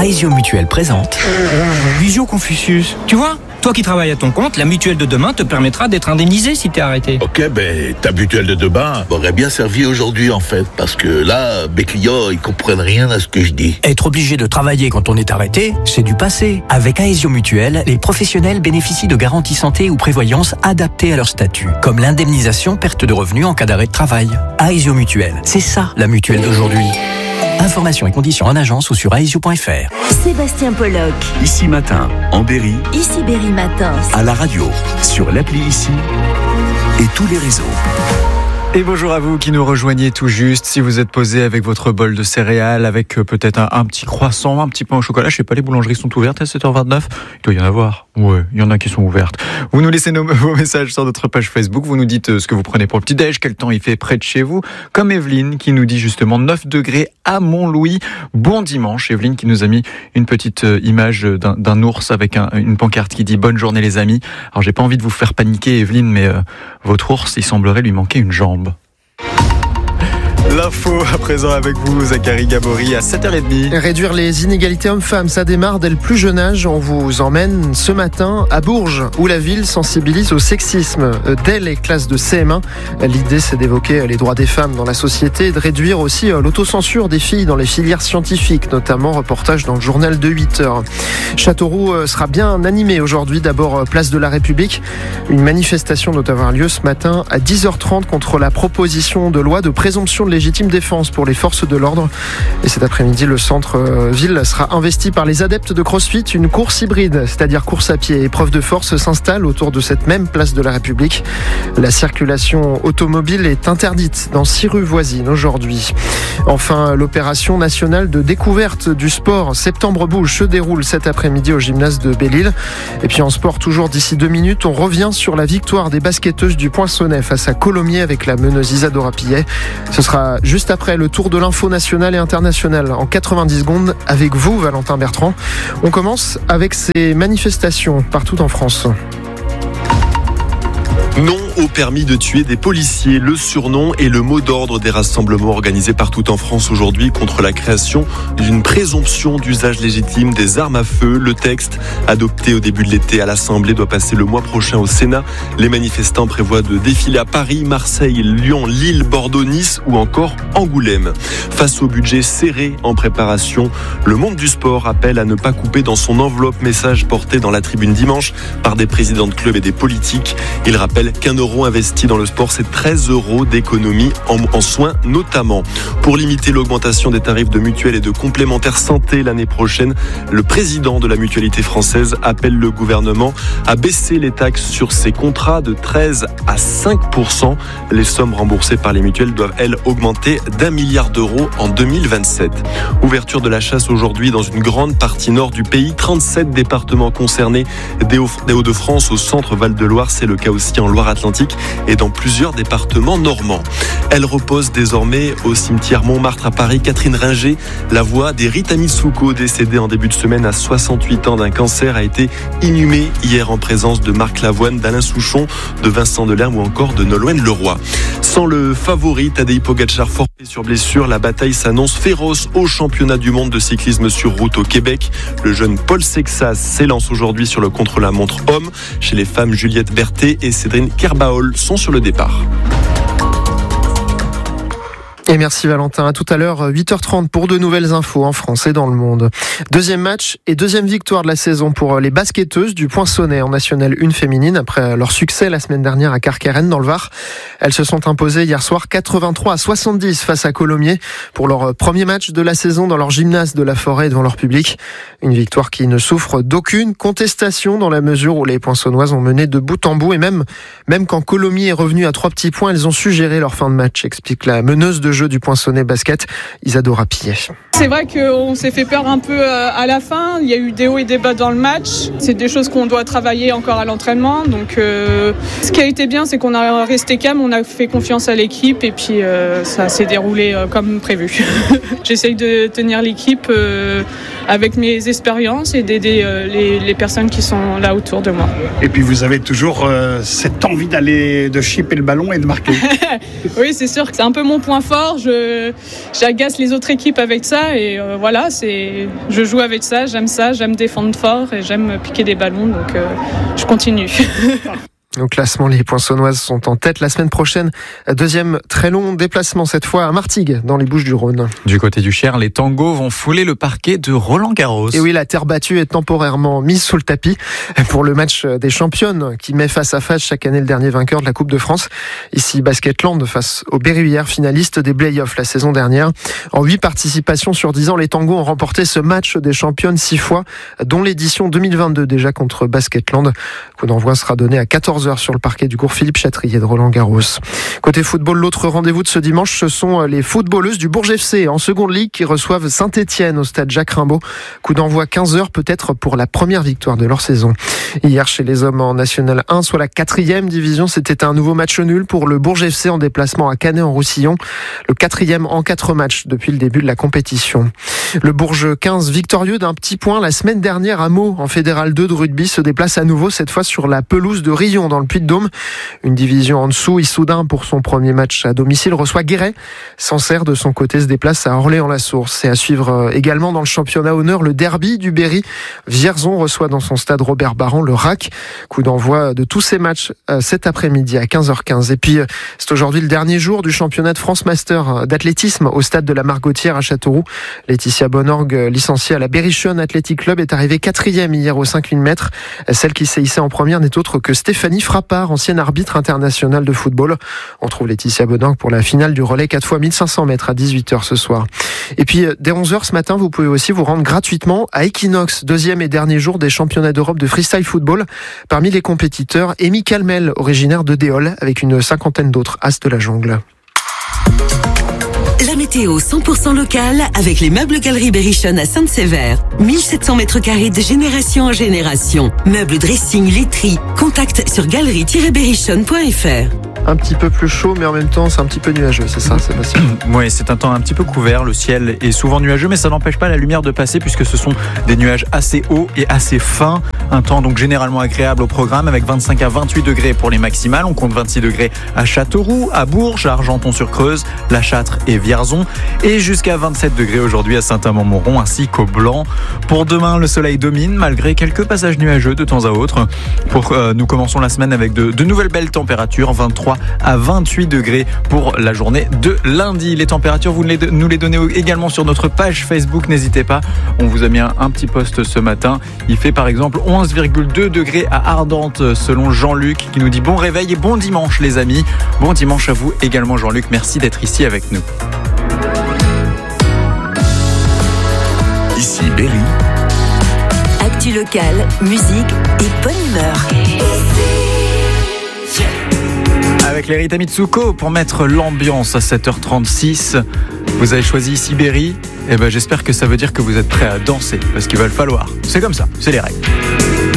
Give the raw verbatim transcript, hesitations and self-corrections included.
Aesio Mutuelle présente Visio Confucius. Tu vois, toi qui travailles à ton compte, la mutuelle de demain te permettra d'être indemnisé si t'es arrêté. Ok, ben ta mutuelle de demain m'aurait bien servi aujourd'hui en fait, parce que là, mes clients, ils comprennent rien à ce que je dis. Être obligé de travailler quand on est arrêté, c'est du passé. Avec Aesio Mutuelle, les professionnels bénéficient de garanties santé ou prévoyance adaptées à leur statut, comme l'indemnisation perte de revenus en cas d'arrêt de travail. Aesio Mutuelle, c'est ça la mutuelle d'aujourd'hui. Informations et conditions en agence ou sur aesio point f r. Sébastien Pollock. Ici Matin, en Berry. Ici Berry Matin. À la radio, sur l'appli Ici et tous les réseaux. Et bonjour à vous qui nous rejoignez tout juste. Si vous êtes posé avec votre bol de céréales, avec peut-être un, un petit croissant, un petit pain au chocolat, je sais pas, les boulangeries sont ouvertes à sept heures vingt-neuf. Il doit y en avoir. Ouais, il y en a qui sont ouvertes. Vous nous laissez nos, vos messages sur notre page Facebook. Vous nous dites ce que vous prenez pour le petit-déj, quel temps il fait près de chez vous. Comme Evelyne qui nous dit justement neuf degrés à Montlouis. Bon dimanche. Evelyne qui nous a mis une petite image d'un, d'un ours avec un, une pancarte qui dit bonne journée les amis. Alors j'ai pas envie de vous faire paniquer Evelyne, mais euh, votre ours, il semblerait lui manquer une jambe. L'info à présent avec vous, Zachary Gabory, à sept heures trente. Réduire les inégalités hommes-femmes, ça démarre dès le plus jeune âge. On vous emmène ce matin à Bourges, où la ville sensibilise au sexisme dès les classes de C M un. L'idée, c'est d'évoquer les droits des femmes dans la société et de réduire aussi l'autocensure des filles dans les filières scientifiques, notamment reportage dans le journal de huit heures. Châteauroux sera bien animé aujourd'hui. D'abord, place de la République. Une manifestation doit avoir lieu ce matin à dix heures trente contre la proposition de loi de présomption de légitime défense pour les forces de l'ordre. Et cet après-midi, le centre-ville sera investi par les adeptes de CrossFit. Une course hybride, c'est-à-dire course à pied. Épreuve de force s'installe autour de cette même place de la République. La circulation automobile est interdite dans six rues voisines aujourd'hui. Enfin, l'opération nationale de découverte du sport Septembre Bouge se déroule cet après-midi au gymnase de Belle-Île. Et puis en sport, toujours d'ici deux minutes, on revient sur la victoire des basketteuses du Poinçonnet face à Colomiers avec la meneuse Isadora Pillet. Ce sera juste après le tour de l'info nationale et internationale en quatre-vingt-dix secondes avec vous, Valentin Bertrand. On commence avec ces manifestations partout en France. Non au permis de tuer des policiers. Le surnom et le mot d'ordre des rassemblements organisés partout en France aujourd'hui contre la création d'une présomption d'usage légitime des armes à feu. Le texte, adopté au début de l'été à l'Assemblée, doit passer le mois prochain au Sénat. Les manifestants prévoient de défiler à Paris, Marseille, Lyon, Lille, Bordeaux, Nice ou encore Angoulême. Face au budget serré en préparation, le monde du sport appelle à ne pas couper dans son enveloppe. Message porté dans la tribune dimanche par des présidents de clubs et des politiques. Il rappelle qu'un euro investi dans le sport, c'est treize euros d'économie en, en soins notamment. Pour limiter l'augmentation des tarifs de mutuelles et de complémentaires santé l'année prochaine, le président de la mutualité française appelle le gouvernement à baisser les taxes sur ses contrats de treize à cinq pour cent. Les sommes remboursées par les mutuelles doivent, elles, augmenter d'un milliard d'euros en deux mille vingt-sept. Ouverture de la chasse aujourd'hui dans une grande partie nord du pays. trente-sept départements concernés des Hauts-de-France au centre Val-de-Loire. C'est le cas aussi en Loire-Atlantique et dans plusieurs départements normands. Elle repose désormais au cimetière Montmartre à Paris. Catherine Ringer, la voix d'Eric Amisouko, décédée en début de semaine à soixante-huit ans d'un cancer, a été inhumée hier en présence de Marc Lavoine, d'Alain Souchon, de Vincent Delerme ou encore de Nolwenn Leroy. Sans le favori Tadej Pogačar forfait sur blessure, la bataille s'annonce féroce au championnat du monde de cyclisme sur route au Québec. Le jeune Paul Sexas s'élance aujourd'hui sur le contre-la-montre homme. Chez les femmes, Juliette Berthet et Cédrine Kerbaol sont sur le départ. Et merci Valentin. À tout à l'heure, huit heures trente pour de nouvelles infos en France et dans le monde. Deuxième match et deuxième victoire de la saison pour les basketteuses du Poinçonnet en National un féminine après leur succès la semaine dernière à Carqueirennes dans le Var. Elles se sont imposées hier soir quatre-vingt-trois à soixante-dix face à Colomiers pour leur premier match de la saison dans leur gymnase de la Forêt devant leur public. Une victoire qui ne souffre d'aucune contestation dans la mesure où les Poinçonnoises ont mené de bout en bout et même, même quand Colomiers est revenu à trois petits points, elles ont su gérer leur fin de match, explique la meneuse de jeu du Poinçonnet basket, Isadora Pillet. C'est vrai qu'on s'est fait peur un peu à la fin, il y a eu des hauts et des bas dans le match, c'est des choses qu'on doit travailler encore à l'entraînement, donc euh, ce qui a été bien c'est qu'on a resté calme, on a fait confiance à l'équipe et puis euh, ça s'est déroulé euh, comme prévu. J'essaye de tenir l'équipe euh, avec mes expériences et d'aider euh, les, les personnes qui sont là autour de moi. Et puis vous avez toujours euh, cette envie d'aller, de chipper le ballon et de marquer. Oui, c'est sûr que c'est un peu mon point fort. fort, je, j'agace les autres équipes avec ça et euh, voilà, c'est, je joue avec ça, j'aime ça, j'aime défendre fort et j'aime piquer des ballons, donc euh, je continue. Au classement, les Poinçonnoises sont en tête. La semaine prochaine, deuxième très long déplacement, cette fois à Martigues, dans les Bouches-du-Rhône. Du côté du Cher, les tangos vont fouler le parquet de Roland-Garros. Et oui, la terre battue est temporairement mise sous le tapis pour le match des championnes qui met face à face chaque année le dernier vainqueur de la Coupe de France. Ici, Basketland face aux Berruyer, finalistes des play-offs la saison dernière. En huit participations sur dix ans, les tangos ont remporté ce match des championnes six fois, dont l'édition deux mille vingt-deux déjà contre Basketland. Coup d'envoi sera donné à quatorze heures sur le parquet du cours Philippe Chatrier de Roland-Garros. Côté football, l'autre rendez-vous de ce dimanche, ce sont les footballeuses du Bourges F C en seconde ligue qui reçoivent Saint-Étienne au stade Jacques Rimbaud. Coup d'envoi quinze heures, peut-être pour la première victoire de leur saison. Hier, chez les hommes en National un, soit la quatrième division, c'était un nouveau match nul pour le Bourges F C en déplacement à Canet-en-Roussillon. Le quatrième en quatre matchs depuis le début de la compétition. Le Bourges quinze, victorieux d'un petit point la semaine dernière à Meaux en Fédéral deux de rugby, se déplace à nouveau, cette fois sur la pelouse de Rion dans le Puy-de-Dôme. Une division en dessous, Issoudun pour son premier match à domicile reçoit Guéret. Sancerre de son côté se déplace à Orléans-la-Source. Et à suivre également dans le championnat honneur le derby du Berry. Vierzon reçoit dans son stade Robert Baran le R A C. Coup d'envoi de tous ces matchs cet après-midi à quinze heures quinze. Et puis c'est aujourd'hui le dernier jour du championnat de France Master d'athlétisme au stade de la Margotière à Châteauroux. Laetitia Bonorgue, licenciée à la Berrichonne Athletic Club, est arrivée quatrième hier aux cinq mille mètres. Celle qui s'est hissée en première n'est autre que Stéphanie Frappard, ancienne arbitre internationale de football. On trouve Laetitia Bonorgue pour la finale du relais quatre fois mille cinq cents mètres à dix-huit heures ce soir. Et puis dès onze heures ce matin, vous pouvez aussi vous rendre gratuitement à Equinox, deuxième et dernier jour des championnats d'Europe de freestyle football. Parmi les compétiteurs, Amy Calmel, originaire de Déol, avec une cinquantaine d'autres as de la jungle. La météo cent pour cent locale avec les meubles Galeries Berrichonne à Sainte-Sévère. mille sept cents mètres carrés de génération en génération. Meubles, dressing, literie. Contact sur galerie tiret berrichonne point f r. Un petit peu plus chaud, mais en même temps, c'est un petit peu nuageux, c'est ça, Sébastien? Oui, c'est un temps un petit peu couvert. Le ciel est souvent nuageux, mais ça n'empêche pas la lumière de passer puisque ce sont des nuages assez hauts et assez fins. Un temps donc généralement agréable au programme avec vingt-cinq à vingt-huit degrés pour les maximales. On compte vingt-six degrés à Châteauroux, à Bourges, à Argenton-sur-Creuse, La Châtre et Vierzon. Et jusqu'à vingt-sept degrés aujourd'hui à Saint-Amand-Montrond ainsi qu'au Blanc. Pour demain, le soleil domine malgré quelques passages nuageux de temps à autre. Pour, euh, nous commençons la semaine avec de, de nouvelles belles températures, vingt-trois à vingt-huit degrés pour la journée de lundi. Les températures, vous nous les donnez également sur notre page Facebook, n'hésitez pas. On vous a mis un, un petit post ce matin. Il fait par exemple onze virgule deux degrés à Ardentes selon Jean-Luc qui nous dit bon réveil et bon dimanche les amis. Bon dimanche à vous également Jean-Luc, merci d'être ici avec nous. Ici Berry. Actu locale, musique et bonne humeur. Avec les Rita Mitsuko pour mettre l'ambiance à sept heures trente-six. Vous avez choisi ici Berry. Eh ben, j'espère que ça veut dire que vous êtes prêts à danser parce qu'il va le falloir. C'est comme ça, c'est les règles.